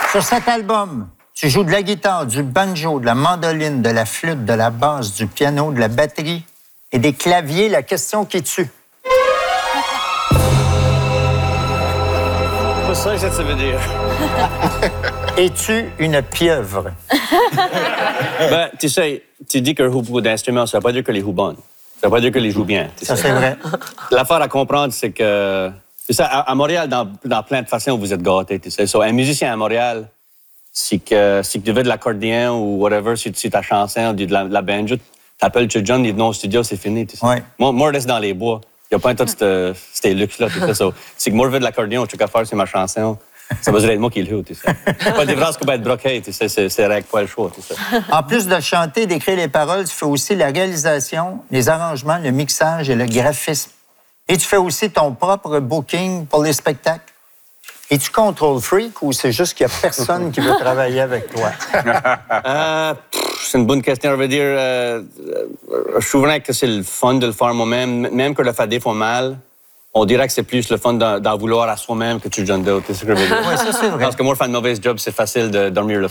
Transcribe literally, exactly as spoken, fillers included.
Sur cet album, tu joues de la guitare, du banjo, de la mandoline, de la flûte, de la basse, du piano, de la batterie et des claviers. La question qui tue. Pas ça que ça veut dire. Es-tu une pieuvre? Ben, tu sais, tu dis qu'un joue beaucoup d'instruments, ça ne veut pas dire que les jouent bonnes. Ça ne veut pas dire que les jouent bien. Ça, c'est vrai. L'affaire à comprendre, c'est que... C'est ça, à, à Montréal, dans, dans plein de façons, vous êtes gâtés, tu sais. So, un musicien à Montréal, si, que, si tu veux de l'accordéon ou whatever, si, si ta chanson ou de la, de la banjo, t'appelles John, il dit non au studio, c'est fini, tu sais. Ouais. Moi, moi, je reste dans les bois. Il n'y a pas un tas de ces luxes-là, tout ça. So, si moi, je veux de l'accordéon, je sais qu'à faire, c'est ma chanson. Ça veut dire être moi qui le joue, tu sais. Pas des phrases qui peuvent être broquées, tu sais. C'est règle pas le choix, tu sais. En plus de chanter, d'écrire les paroles, tu fais aussi la réalisation, les arrangements, le mixage et le graphisme. Et tu fais aussi ton propre booking pour les spectacles. Es-tu control freak ou c'est juste qu'il n'y a personne qui veut travailler avec toi? Euh, pff, c'est une bonne question. Je veux dire, euh, je trouverais que c'est le fun de le faire moi-même. Même que le faire des fois mal, on dirait que c'est plus le fun d'en, d'en vouloir à soi-même que tu le donnes d'autres. C'est ce que je veux dire. Oui, ça, c'est vrai. Parce que moi, faire une mauvaise job, c'est facile de dormir le